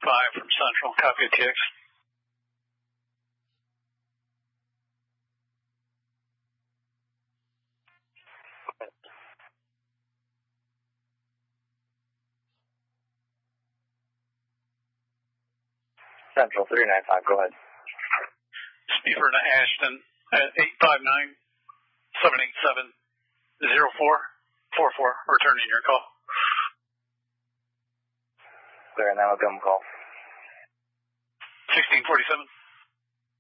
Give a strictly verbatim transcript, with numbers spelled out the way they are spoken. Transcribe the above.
five from Central. Copy T X. Central three nine five, go ahead. Speaker to Ashton at eight five nine, seven eight seven, zero four four four, returning your call. Clear, now I'll give them a call. sixteen forty-seven.